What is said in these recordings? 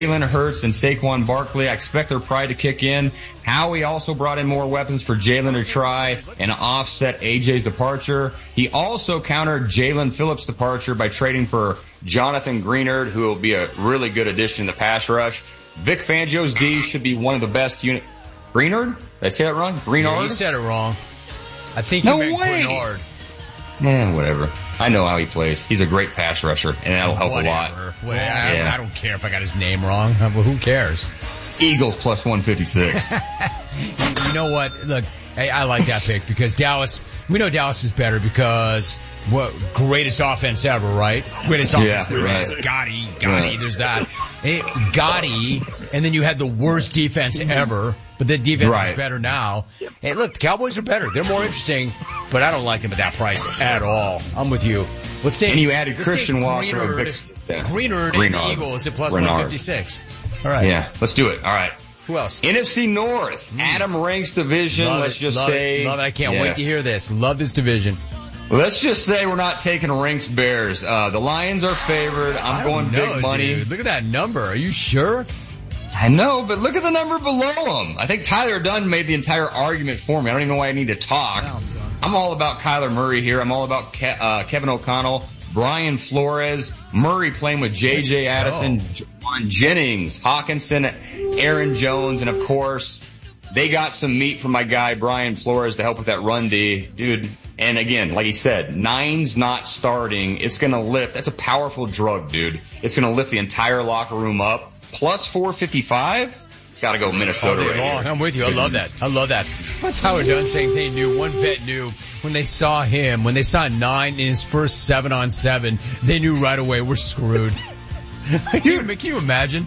Jalen Hurts and Saquon Barkley. I expect their pride to kick in. Howie also brought in more weapons for Jalen to try and offset AJ's departure. He also countered Jalen Phillips' departure by trading for Jonathan Greenard, who will be a really good addition to the pass rush. Vic Fangio's D should be one of the best unit. Greenard? Did I say that wrong? Greenard? Yeah, you said it wrong. I think you meant Greenard. Whatever. I know how he plays. He's a great pass rusher, and that'll help a lot. I don't care if I got his name wrong. Who cares? Eagles plus 156. You know what? Look, I like that pick because we know Dallas is better because greatest offense ever, right? Greatest offense there is. Gotti, right. There's that. Gotti, and then you had the worst defense ever, but the defense is better now. Hey, look, the Cowboys are better. They're more interesting, but I don't like them at that price at all. I'm with you. And you added Christian Walker. Greenard and the Eagles at plus 156. All right. Yeah, let's do it. All right. Who else? NFC North. Adam Ranks division. Love it. I can't wait to hear this. Love this division. Let's just say we're not taking Ranks Bears. The Lions are favored. I'm going big money. Dude. Look at that number. Are you sure? I know, but look at the number below them. I think Tyler Dunn made the entire argument for me. I don't even know why I need to talk. I'm all about Kyler Murray here. I'm all about Kevin O'Connell, Brian Flores, Murray playing with J.J. Addison, Juwan Jennings, Hawkinson, Aaron Jones, and of course, they got some meat from my guy Brian Flores to help with that run D. Dude, and again, like he said, 9's not starting. It's going to lift. That's a powerful drug, dude. It's going to lift the entire locker room up. Plus 455? Gotta go Minnesota right here. I'm with you. I love that. That's Howard Dunn saying they knew. One vet knew when they saw 9 in his first 7-on-7, they knew right away we're screwed. Can you imagine?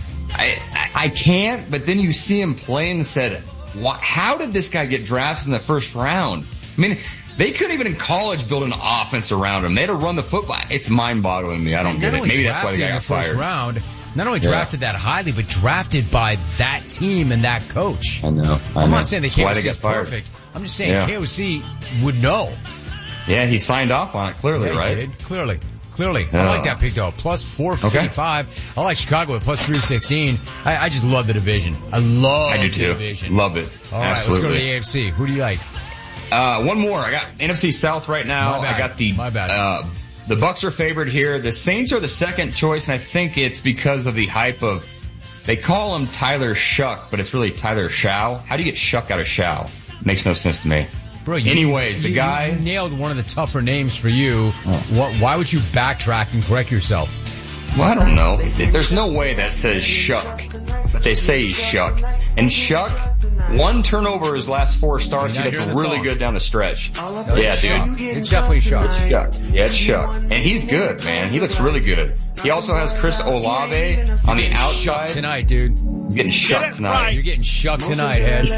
I can't, but then you see him playing and said, how did this guy get drafted in the first round? I mean, they couldn't even in college build an offense around him. They had to run the football. It's mind-boggling to me. I don't get it. Maybe that's why the guy got fired. Not only drafted that highly, but drafted by that team and that coach. I know. I'm not saying the KOC is perfect. I'm just saying KOC would know. Yeah, he signed off on it clearly, right? He did. Clearly. I like that pick though. Plus 455. Okay. I like Chicago at plus 316. I just love the division. I do too. The division. Love it. All right, let's go to the AFC. Who do you like? One more. I got NFC South right now. I got My bad. The Bucks are favored here. The Saints are the second choice, and I think it's because of the hype of, they call him Tyler Shuck, but it's really Tyler Shao. How do you get Shuck out of Shao? Makes no sense to me. Bro, the guy... You nailed one of the tougher names for you. Why would you backtrack and correct yourself? Well, I don't know. There's no way that says Shuck, but they say he's Shuck. And Shuck, one turnover his last 4 starts. He looked really good down the stretch. Yeah, dude. It's definitely Shuck. Yeah, it's Shuck. And he's good, man. He looks really good. He also has Chris Olave on the outside. Tonight, dude. You're getting shucked tonight. You're getting shucked tonight, Ed.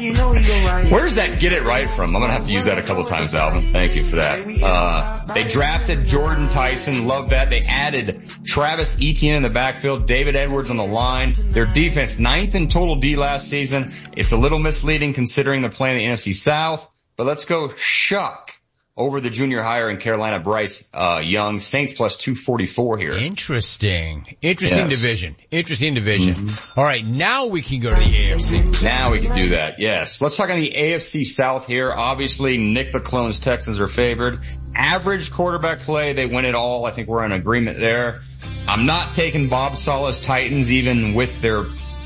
Where's that get it right from? I'm going to have to use that a couple times, Alvin. Thank you for that. They drafted Jordan Tyson. Love that. They added Travis Etienne in the backfield, David Edwards on the line. Their defense, 9th in total D last season. It's a little misleading considering they're playing the NFC South. But let's go Shuck over the junior hire in Carolina, Bryce Young. Saints plus 244 here. Interesting division. Mm-hmm. All right, now we can go to the AFC. Now we can do that, yes. Let's talk on the AFC South here. Obviously, Nick the Clone's Texans are favored. Average quarterback play, they win it all. I think we're in agreement there. I'm not taking Bob Saleh's Titans, even with their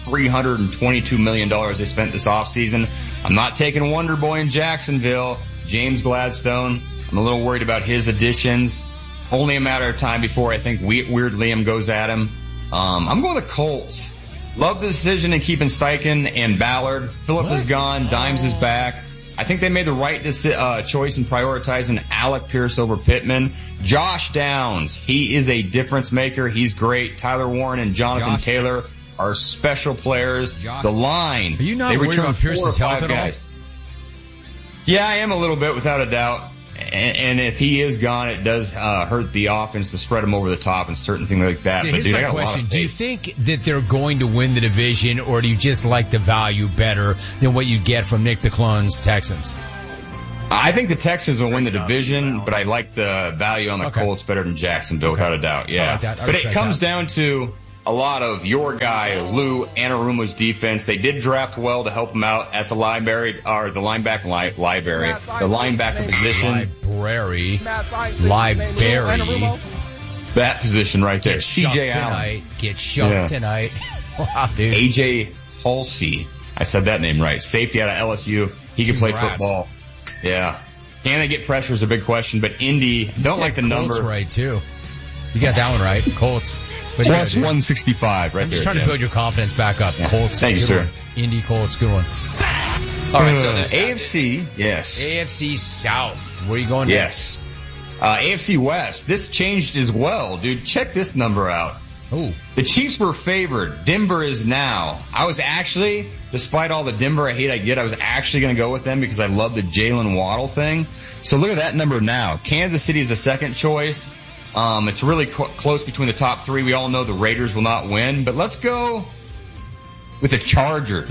$322 million they spent this offseason. I'm not taking Wonder Boy in Jacksonville, James Gladstone. I'm a little worried about his additions. Only a matter of time before I think Weird Liam goes at him. I'm going with the Colts. Love the decision in keeping Steichen and Ballard. Phillip is gone. Dimes is back. I think they made the right choice in prioritizing Alec Pierce over Pittman. Josh Downs, he is a difference maker. He's great. Tyler Warren and Jonathan Taylor are special players. The line, are you not worried about Pierce's health at all? Yeah, I am a little bit, without a doubt. And if he is gone, it does hurt the offense to spread him over the top and certain things like that. Dude, here's my question. Do you think that they're going to win the division, or do you just like the value better than what you get from Nick the Clone's Texans? I think the Texans will win the division, but I like the value on the Colts better than Jacksonville, without a doubt. Yeah. But it comes down to a lot of your guy, Lou Anarumo's defense. They did draft well to help him out at the linebacker position. Library. That position right there. CJ Allen. Get shoved tonight. Wow, dude. AJ Halsey. I said that name right. Safety out of LSU. He can play football. Yeah. Can they get pressure is a big question, but Indy, don't like the number. Colts right, too. You got that one right. Colts. Plus 165 right there. I'm just trying to build your confidence back up. Yeah. Colts. Thank you, sir. Indy, Colts, good one. All right, so there's AFC, yes. AFC South. Where are you going next? Yes. AFC West. This changed as well, dude. Check this number out. Ooh. The Chiefs were favored. Denver is now. I was actually, despite all the Denver hate I get, I was actually going to go with them because I love the Jalen Waddle thing. So look at that number now. Kansas City is the second choice. It's really close between the top three. We all know the Raiders will not win, but let's go with the Chargers.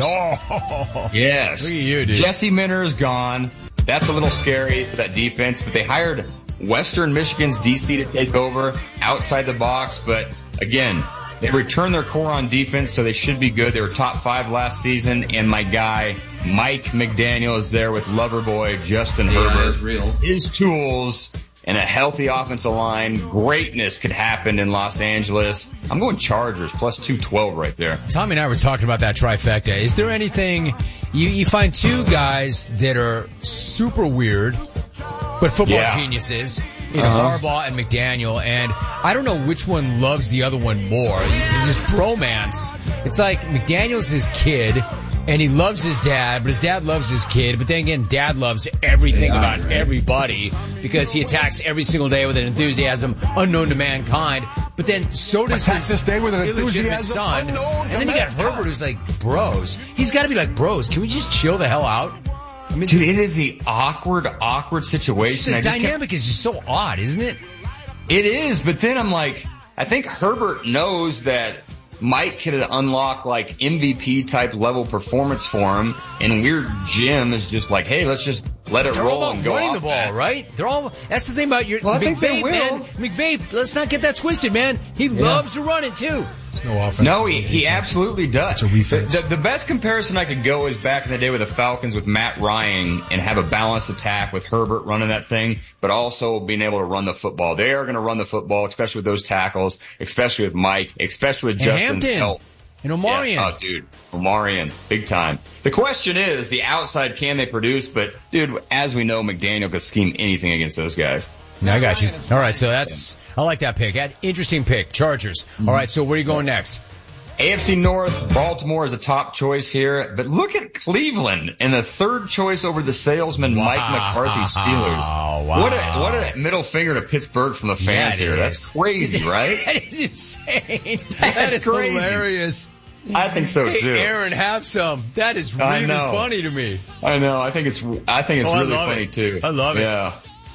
Oh, yes. Look at you, dude. Jesse Minter is gone. That's a little scary for that defense, but they hired Western Michigan's DC to take over outside the box, but again, they returned their core on defense, so they should be good. They were top 5 last season, and my guy, Mike McDaniel, is there with Loverboy, Justin Herbert. Real. His tools and a healthy offensive line, greatness could happen in Los Angeles. I'm going Chargers, plus 212 right there. Tommy and I were talking about that trifecta. Is there anything, you find two guys that are super weird, but football geniuses, Harbaugh and McDaniel, and I don't know which one loves the other one more. It's just bromance. It's like McDaniel's his kid, and he loves his dad, but his dad loves his kid, but then again, dad loves everything about everybody because he attacks every single day with an enthusiasm unknown to mankind, but then so does his day with an illegitimate son, and then you got Herbert who's like bros. He's gotta be like, bros, can we just chill the hell out? I mean, dude, it is the awkward situation. The dynamic is just so odd, isn't it? It is, but then I'm like, I think Herbert knows that Mike could unlock like MVP type level performance for him, and Weird Jim is just like, hey, let's just let it roll and go. Running the ball, right? That's the thing about your McVay, man. McVay, let's not get that twisted, man. He loves to run it too. No offense. No, he absolutely does. It's a defense. The best comparison I could go is back in the day with the Falcons with Matt Ryan and have a balanced attack with Herbert running that thing, but also being able to run the football. They are going to run the football, especially with those tackles, especially with Mike, especially with Justin's health. And Omarion. Yeah. Oh, dude. Omarion. Big time. The question is, the outside, can they produce? But, dude, as we know, McDaniel could scheme anything against those guys. I got you. All right, so I like that pick. Interesting pick. Chargers. All right, so where are you going next? AFC North, Baltimore is a top choice here, but look at Cleveland and the third choice over the salesman Mike McCarthy Steelers. Wow. What a middle finger to Pittsburgh from the fans here. That's crazy, right? That is insane. That is crazy. Hilarious. I think so too. Hey, Aaron, have some. That is really funny to me. I know. I think it's really funny too. I love it. Yeah.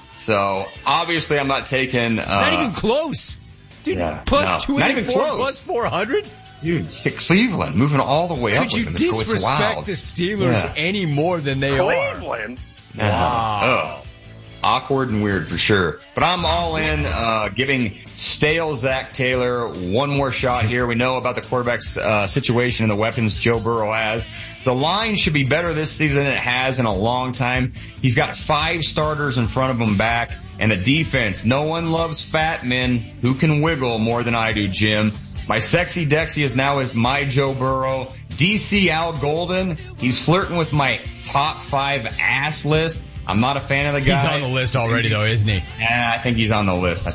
So obviously I'm not taking, not even close. Dude, plus 284, plus 400? Dude, Cleveland moving all the way up. Could you disrespect the Steelers any more than they are? Cleveland? Wow. Awkward and weird for sure. But I'm all in, giving stale Zach Taylor one more shot here. We know about the quarterback's situation and the weapons Joe Burrow has. The line should be better this season than it has in a long time. He's got 5 starters in front of him back, and the defense. No one loves fat men who can wiggle more than I do, Jim. My sexy Dexy is now with my Joe Burrow. DC Al Golden, he's flirting with my top 5 ass list. I'm not a fan of the guy. He's on the list already, though, isn't he? Yeah, I think he's on the list.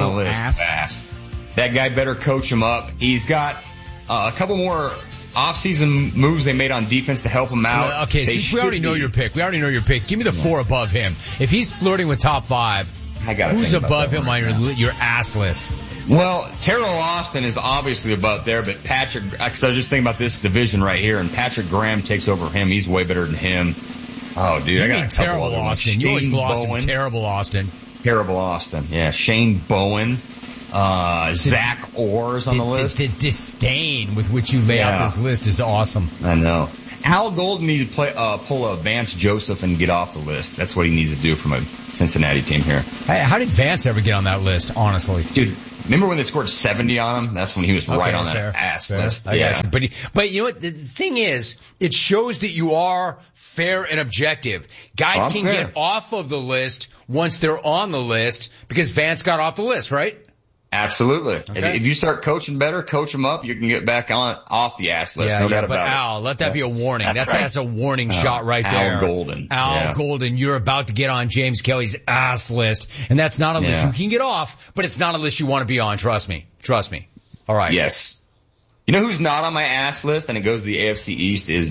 Ass. That guy better coach him up. He's got a couple more off-season moves they made on defense to help him out. Okay, we already know your pick. Give me the 4 above him. If he's flirting with top 5, who's above him on your ass list? Well, Terrell Austin is obviously above there, but Patrick, because I was just thinking about this division right here, and Patrick Graham takes over him. He's way better than him. Oh, dude, I got a couple terrible Austin. You always glossed him. Terrible Austin. Terrible Austin. Yeah, Shane Bowen. Zach Orr's on the list. The disdain with which you lay out this list is awesome. I know. Al Golden needs to pull a Vance Joseph and get off the list. That's what he needs to do from a Cincinnati team here. How did Vance ever get on that list, honestly? Dude, Remember when they scored 70 on him? That's when he was right on that ass list. I got you. But you know what? The thing is, it shows that you are fair and objective. Guys can get off of the list once they're on the list because Vance got off the list, right? Absolutely. Okay. If you start coaching better, coach them up, you can get back off the ass list. No doubt about it. Al, let that be a warning. That's a warning shot right there. Al Golden. Al Golden, you're about to get on James Kelly's ass list, and that's not a list you can get off, but it's not a list you want to be on. Trust me. All right. Yes. You know who's not on my ass list, and it goes to the AFC East, is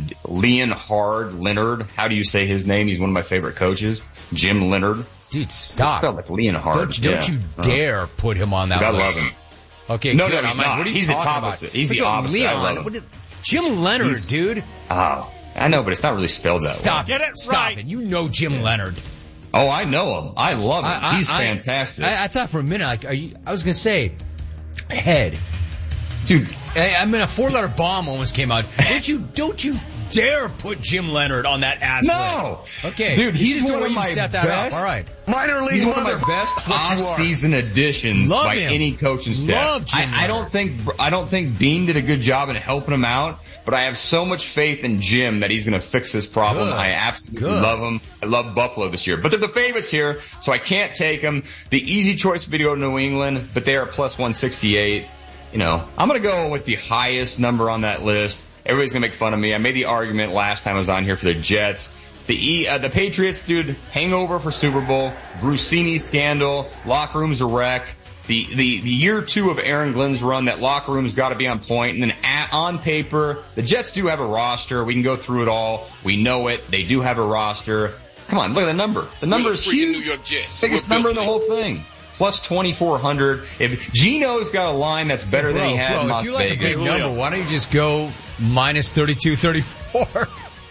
Leonhard. How do you say his name? He's one of my favorite coaches. Jim Leonhard. Dude, stop. It's spelled like Leonhard. Don't you dare put him on that list. I love him. Okay, no, good. No, he's not. What are you he's talking the opposite. About? He's the opposite. Leon. Jim Leonhard, dude. Oh, I know, but it's not really spelled that way. Stop it. You know Jim Leonhard. Oh, I know him. I love him. He's fantastic. I thought for a minute, I was going to say, head. Dude. I mean, a 4-letter bomb almost came out. Don't you dare put Jim Leonhard on that ass list. Okay. Dude, he's one of my set that best. Up. All right. Minor league. He's one of my best off-season additions by any coaching staff. Love Jim I don't think Bean did a good job in helping him out, but I have so much faith in Jim that he's going to fix this problem. Good. I absolutely love him. I love Buffalo this year, but they're the favorites here, so I can't take them. The easy choice would be to go to New England, but they are plus 168. You know, I'm going to go with the highest number on that list. Everybody's going to make fun of me. I made the argument last time I was on here for the Jets. The Patriots, dude, hangover for Super Bowl, Brucini scandal, locker room's a wreck. The year 2 of Aaron Glenn's run, that locker room's got to be on point. And then on paper, the Jets do have a roster. We can go through it all. We know it. They do have a roster. Come on, look at the number. The number is huge. New York Jets. Biggest number in the whole thing. Plus 2,400. If Gino's got a line that's better than he had in Las Vegas. If you like a big number, why don't you just go minus 32, 34?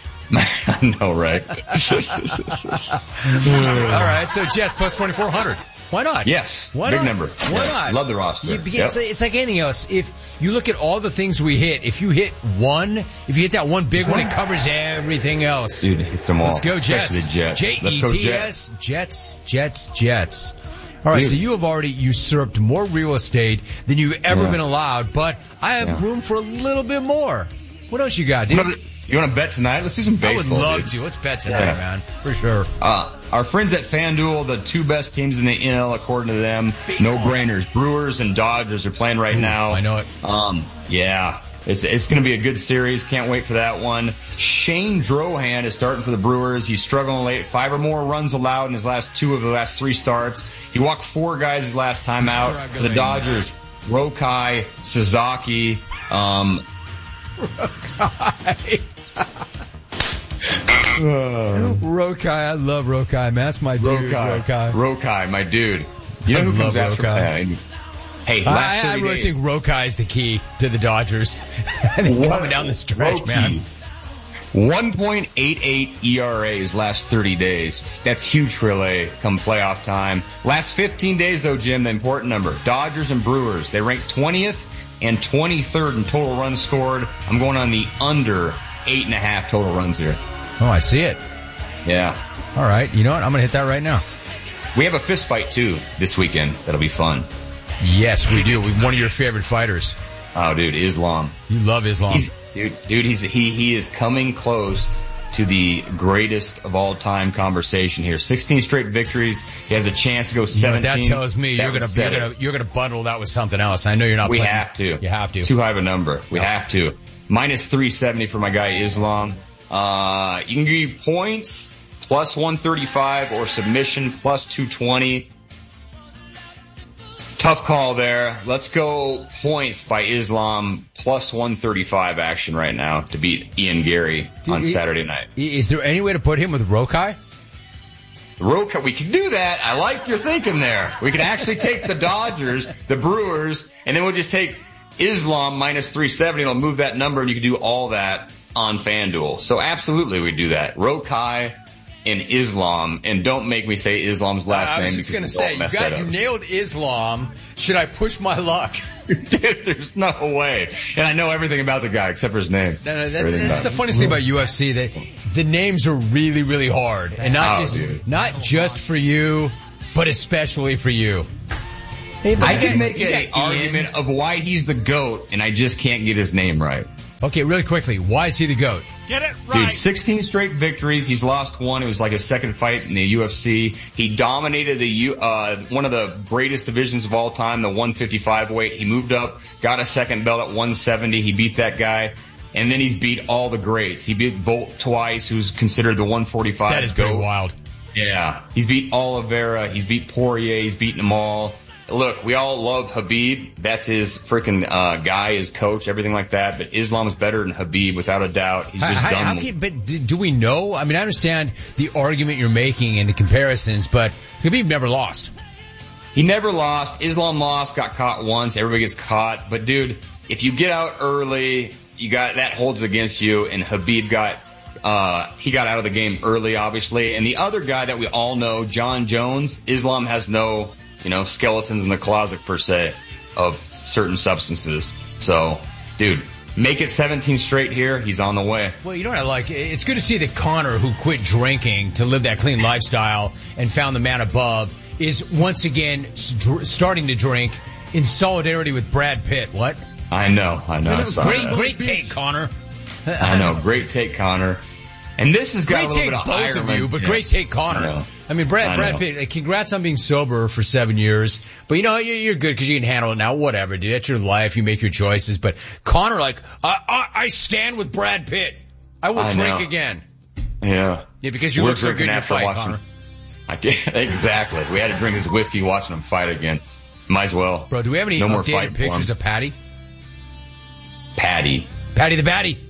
I know, right? All right, so Jets plus 2,400. Why not? Yes. Why big not? number. Why not? Love the roster. It's like anything else. If you look at all the things we hit, if you hit that one big one, it covers everything else. Dude, it hits them all. Let's go Jets. The Jets. Jets. Jets. All right, so you have already usurped more real estate than you've ever been allowed, but I have room for a little bit more. What else you got, dude? You want to bet tonight? Let's do some baseball. I would love to. Let's bet tonight, man. For sure. Our friends at FanDuel, the 2 best teams in the NL, according to them, no-brainers. Brewers and Dodgers are playing right now. I know it. Yeah. It's going to be a good series. Can't wait for that one. Shane Drohan is starting for the Brewers. He's struggling late. 5 or more runs allowed in his last 2 of the last 3 starts. He walked 4 guys his last time out. For the Dodgers, Rokai, Sasaki, Rokai, I love Rokai, man. That's my dude, Rokai, my dude. You know who comes after that? Hey, I really think Rokai is the key to the Dodgers. I think coming down the stretch, man. 1.88 ERAs last 30 days. That's huge for LA come playoff time. Last 15 days, though, Jim, the important number. Dodgers and Brewers, they rank 20th and 23rd in total runs scored. I'm going on the under 8.5 total runs here. Oh, I see it. Yeah. All right. You know what? I'm going to hit that right now. We have a fist fight, too, this weekend. That'll be fun. Yes, we do. One of your favorite fighters. Oh, dude, Islam. You love Islam. He is coming close to the greatest of all time conversation here. 16 straight victories. He has a chance to go 17. That tells me you're gonna bundle that with something else. I know you're not. We have to. You have to. Too high of a number. We have to. Minus 370 for my guy Islam. You can give you points plus 135 or submission plus 220. Tough call there. Let's go points by Islam plus 135 action right now to beat Ian Gary on Saturday night. Is there any way to put him with Rokai? Rokai, we can do that. I like your thinking there. We can actually take the Dodgers, the Brewers, and then we'll just take Islam minus 370. It'll move that number, and you can do all that on FanDuel. So absolutely we do that. Rokai and Islam, and don't make me say Islam's last name. I was just going to say, you nailed Islam. Should I push my luck? Dude, there's no way. And I know everything about the guy except for his name. That's the funniest thing about UFC. The names are really, really hard. And not just for you, but especially for you. I can make an argument of why he's the GOAT, and I just can't get his name right. Okay, really quickly, why is he the GOAT? Get it right. Dude, 16 straight victories. He's lost one. It was like his second fight in the UFC. He dominated one of the greatest divisions of all time, the 155 weight. He moved up, got a second belt at 170. He beat that guy. And then he's beat all the greats. He beat Bolt twice, who's considered the 145 That is pretty wild. Yeah. He's beat Oliveira. He's beat Poirier. He's beaten them all. Look, we all love Khabib. That's his freaking guy, his coach, everything like that. But Islam's better than Khabib, without a doubt. He's just done. But do we know? I mean, I understand the argument you're making and the comparisons, but Khabib never lost. He never lost. Islam lost, got caught once. Everybody gets caught. But dude, if you get out early, that holds against you. And Khabib got out of the game early, obviously. And the other guy that we all know, John Jones, Islam has no, skeletons in the closet per se of certain substances. So, dude, make it 17 straight here. He's on the way. Well, you know what I like? It's good to see that Conor, who quit drinking to live that clean lifestyle and found the man above, is once again starting to drink in solidarity with Brad Pitt. What? I know. Great take, Conor. I know. Great take, Conor. And this has got a little bit of both of you, but great take, Conor. I mean, Brad Pitt, congrats on being sober for 7 years. But you're good because you can handle it now. Whatever, dude. That's your life. You make your choices. But Conor, I stand with Brad Pitt. I will drink again. Yeah. Yeah, because you look so good in your fight, Conor. Exactly. We had to drink his whiskey watching him fight again. Might as well. Bro, do we have any updated pictures of Patty? Patty the Batty.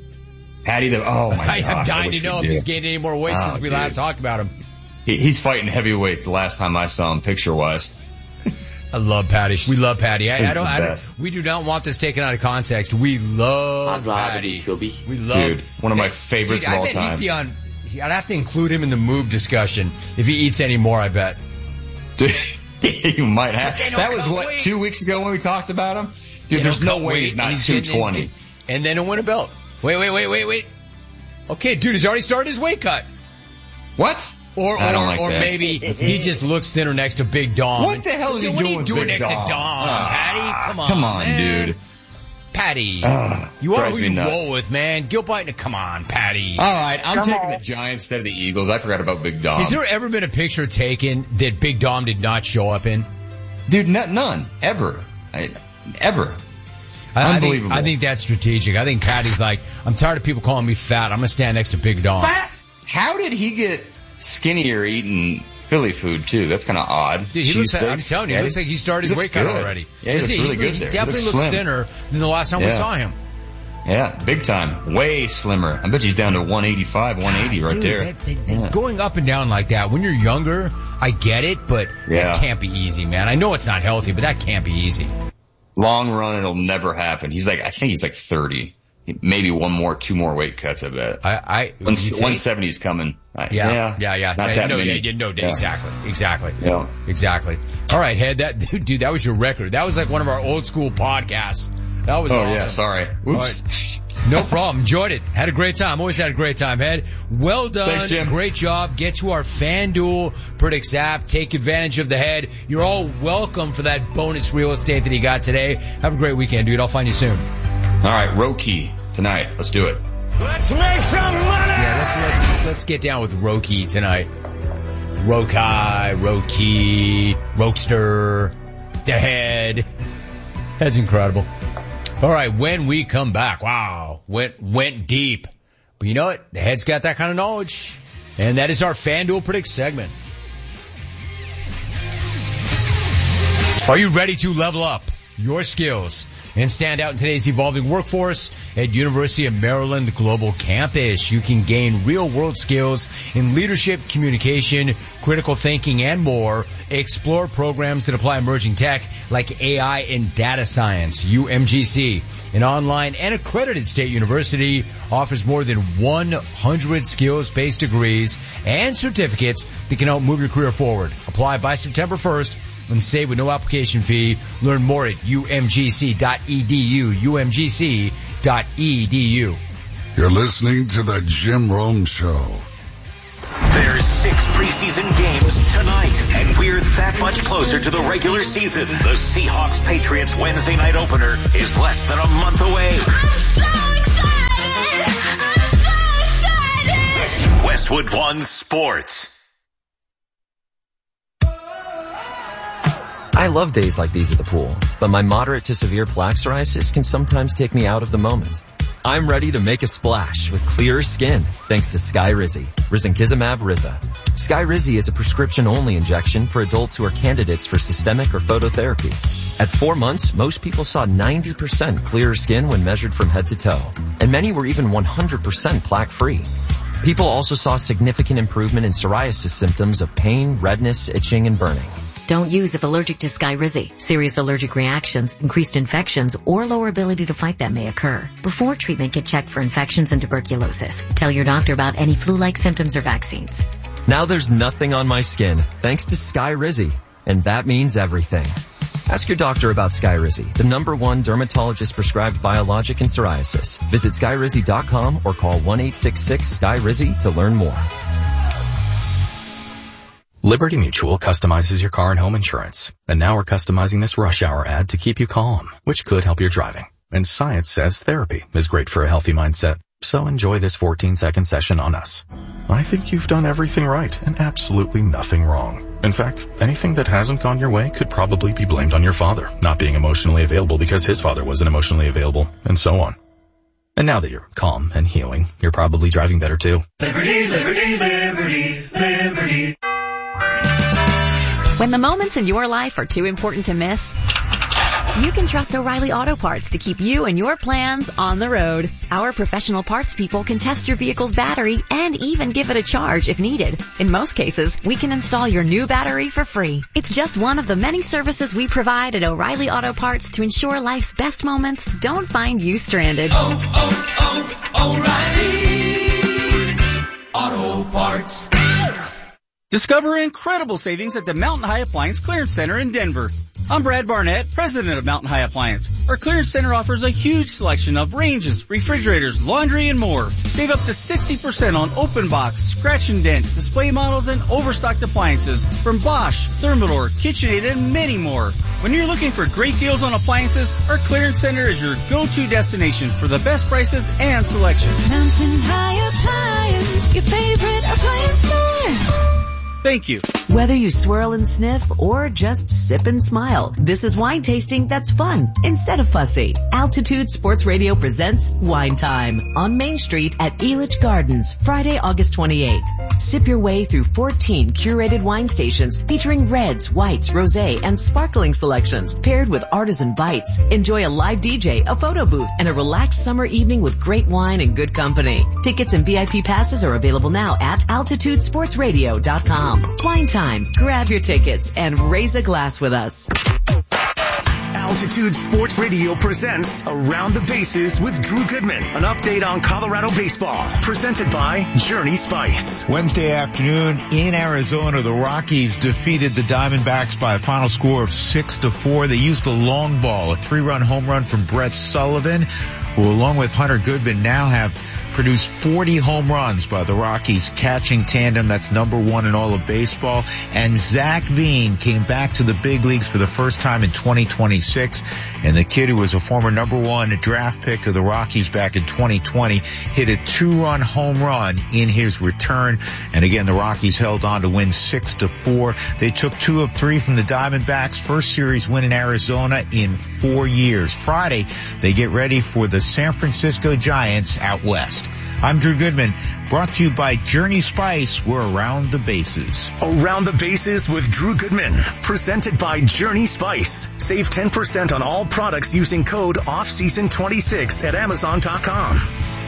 Oh my God. I'm dying to know if he's gained any more weight since we last talked about him. He's fighting heavyweight the last time I saw him, picture-wise. I love Patty. We love Patty. We do not want this taken out of context. We love Patty. We love. Dude, one of my favorites of all time. I'd have to include him in the move discussion if he eats any more, I bet. Dude, you might have. That was 2 weeks ago when we talked about him? Dude, there's no way he's not 220. And then he'll win a belt. Wait. Okay, dude, he's already started his weight cut. What? Or maybe he just looks thinner next to Big Dom. What the hell is he doing? What are you doing next to Dom, Patty? Come on, man. Dude. Patty, you are who you roll with, man. Gilbert, come on, Patty. All right, I'm taking the Giants instead of the Eagles. I forgot about Big Dom. Has there ever been a picture taken that Big Dom did not show up in? Dude, none. Ever. Ever. Unbelievable. I think that's strategic. I think Patty's like, I'm tired of people calling me fat. I'm going to stand next to Big Dom. Fat? How did he get skinnier eating Philly food, too? That's kind of odd. Dude, I'm telling you, he looks like he started his weight cut already. Yeah, he looks really good there. He definitely looks thinner than the last time we saw him. Yeah, big time. Way slimmer. I bet he's down to 185, 180 right there. Going up and down like that, when you're younger, I get it, but that can't be easy, man. I know it's not healthy, but that can't be easy. Long run, it'll never happen. I think he's like 30. Maybe two more weight cuts, I bet. 170 is coming. Yeah. Not that many. No, exactly. Yeah. Exactly. All right, Head, that was your record. That was like one of our old school podcasts. That was awesome. Yeah, sorry. Oops. Right. No problem. Enjoyed it. Had a great time. Always had a great time, Head. Well done. Thanks, Jim. Great job. Get to our FanDuel Predicts app. Take advantage of the Head. You're all welcome for that bonus real estate that he got today. Have a great weekend, dude. I'll find you soon. All right, Roki tonight. Let's do it. Let's make some money. Yeah, let's get down with Roki tonight. Roki, Rokester, the Head. That's incredible. All right, when we come back, wow, went deep. But you know what? The Head's got that kind of knowledge. And that is our FanDuel Predicts segment. Are you ready to level up your skills and stand out in today's evolving workforce? At University of Maryland Global Campus, you can gain real-world skills in leadership, communication, critical thinking, and more. Explore programs that apply emerging tech like AI and data science. UMGC, an online and accredited state university, offers more than 100 skills-based degrees and certificates that can help move your career forward. Apply by September 1st. And save with no application fee. Learn more at umgc.edu, umgc.edu. You're listening to The Jim Rome Show. There's 6 preseason games tonight, and we're that much closer to the regular season. The Seahawks-Patriots Wednesday night opener is less than a month away. I'm so excited! I'm so excited! Westwood One Sports. I love days like these at the pool, but my moderate to severe plaque psoriasis can sometimes take me out of the moment. I'm ready to make a splash with clearer skin thanks to Skyrizi, Risankizumab Riza. Skyrizi is a prescription-only injection for adults who are candidates for systemic or phototherapy. At 4 months, most people saw 90% clearer skin when measured from head to toe, and many were even 100% plaque-free. People also saw significant improvement in psoriasis symptoms of pain, redness, itching, and burning. Don't use if allergic to Skyrizi. Serious allergic reactions, increased infections, or lower ability to fight them may occur. Before treatment, get checked for infections and tuberculosis. Tell your doctor about any flu-like symptoms or vaccines. Now there's nothing on my skin thanks to Skyrizi, and that means everything. Ask your doctor about Skyrizi, the #1 dermatologist-prescribed biologic in psoriasis. Visit Skyrizi.com or call 1-866-SKYRIZI to learn more. Liberty Mutual customizes your car and home insurance. And now we're customizing this rush hour ad to keep you calm, which could help your driving. And science says therapy is great for a healthy mindset. So enjoy this 14-second session on us. I think you've done everything right and absolutely nothing wrong. In fact, anything that hasn't gone your way could probably be blamed on your father not being emotionally available because his father wasn't emotionally available, and so on. And now that you're calm and healing, you're probably driving better too. Liberty, liberty, liberty, liberty. When the moments in your life are too important to miss, you can trust O'Reilly Auto Parts to keep you and your plans on the road. Our professional parts people can test your vehicle's battery and even give it a charge if needed. In most cases, we can install your new battery for free. It's just one of the many services we provide at O'Reilly Auto Parts to ensure life's best moments don't find you stranded. O'Reilly Auto Parts. Discover incredible savings at the Mountain High Appliance Clearance Center in Denver. I'm Brad Barnett, president of Mountain High Appliance. Our clearance center offers a huge selection of ranges, refrigerators, laundry, and more. Save up to 60% on open box, scratch and dent, display models, and overstocked appliances from Bosch, Thermador, KitchenAid, and many more. When you're looking for great deals on appliances, our clearance center is your go-to destination for the best prices and selection. Mountain High Appliance, your favorite appliance store. Thank you. Whether you swirl and sniff or just sip and smile, this is wine tasting that's fun instead of fussy. Altitude Sports Radio presents Wine Time on Main Street at Elitch Gardens, Friday, August 28th. Sip your way through 14 curated wine stations featuring reds, whites, rosé, and sparkling selections paired with artisan bites. Enjoy a live DJ, a photo booth, and a relaxed summer evening with great wine and good company. Tickets and VIP passes are available now at altitudesportsradio.com. Wine Time. Grab your tickets and raise a glass with us. Altitude Sports Radio presents Around the Bases with Drew Goodman. An update on Colorado baseball. Presented by Journey Spice. Wednesday afternoon in Arizona, the Rockies defeated the Diamondbacks by a final score of 6-4. They used the long ball, a 3-run home run from Brett Sullivan, who along with Hunter Goodman now have produced 40 home runs by the Rockies catching tandem. That's #1 in all of baseball. And Zach Veen came back to the big leagues for the first time in 2026. And the kid who was a former #1 draft pick of the Rockies back in 2020 hit a 2-run home run in his return. And again, the Rockies held on to win 6-4. They took 2 of 3 from the Diamondbacks. First series win in Arizona in 4 years. Friday, they get ready for the San Francisco Giants out west. I'm Drew Goodman, brought to you by Journey Spice. We're Around the Bases. Around the Bases with Drew Goodman. Presented by Journey Spice. Save 10% on all products using code OFFSEASON26 at Amazon.com.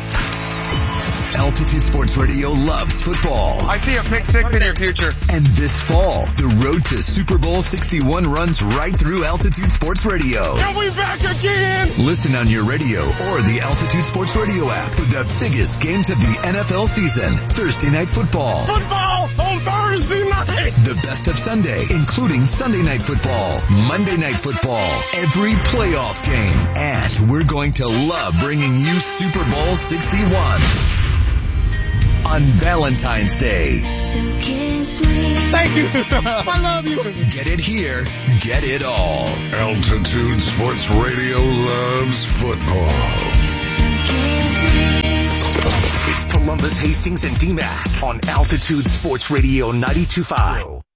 Altitude Sports Radio loves football. I see a pick six in your future. And this fall, the road to Super Bowl 61 runs right through Altitude Sports Radio. Are we back again? Listen on your radio or the Altitude Sports Radio app for the biggest games of the NFL season. Thursday Night Football. Football on Thursday night. The best of Sunday, including Sunday Night Football, Monday Night Football, every playoff game. And we're going to love bringing you Super Bowl 61. on Valentine's Day. Thank you. I love you. Get it here, get it all. Altitude Sports Radio loves football. It's Columbus, Hastings, and DMAC on Altitude Sports Radio 92.5.